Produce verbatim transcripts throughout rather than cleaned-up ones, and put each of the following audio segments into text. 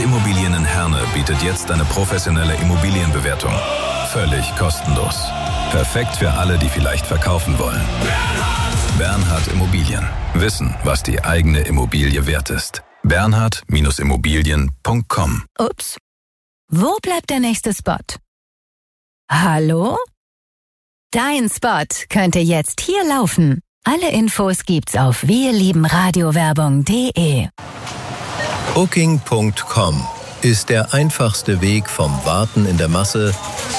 Immobilien in Herne bietet jetzt eine professionelle Immobilienbewertung. Völlig kostenlos. Perfekt für alle, die vielleicht verkaufen wollen. Bernhard Immobilien. Wissen, was die eigene Immobilie wert ist. Bernhard Immobilien punkt com. Ups. Wo bleibt der nächste Spot? Hallo? Dein Spot könnte jetzt hier laufen. Alle Infos gibt's auf wirliebenradiowerbung punkt de. Booking punkt com ist der einfachste Weg vom Warten in der Masse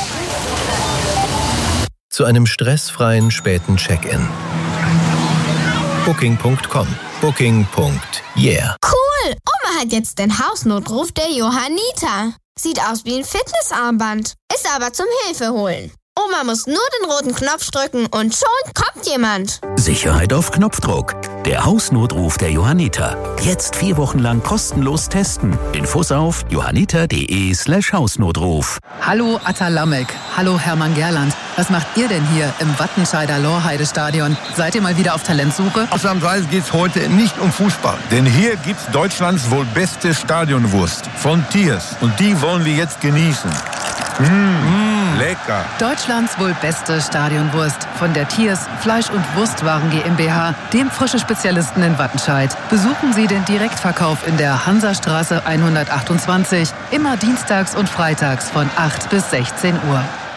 zu einem stressfreien späten Check-in. Booking punkt com. Booking. Yeah. Cool! Oma hat jetzt den Hausnotruf der Johanniter. Sieht aus wie ein Fitnessarmband. Ist aber zum Hilfeholen. Oma muss nur den roten Knopf drücken und schon kommt jemand. Sicherheit auf Knopfdruck. Der Hausnotruf der Johanniter. Jetzt vier Wochen lang kostenlos testen. Infos auf johanniter.de slash Hausnotruf. Hallo Atta Lamek. Hallo Hermann Gerland. Was macht ihr denn hier im Wattenscheider Lorheide-Stadion? Seid ihr mal wieder auf Talentsuche? Ausnahmsweise geht's heute nicht um Fußball. Denn hier gibt's Deutschlands wohl beste Stadionwurst. Von Tiers. Und die wollen wir jetzt genießen. Mmh, lecker. Deutschlands wohl beste Stadionwurst von der Tiers Fleisch- und Wurstwaren GmbH, dem frische Spezialisten in Wattenscheid. Besuchen Sie den Direktverkauf in der Hansastraße hundertachtundzwanzig, immer dienstags und freitags von acht bis sechzehn Uhr.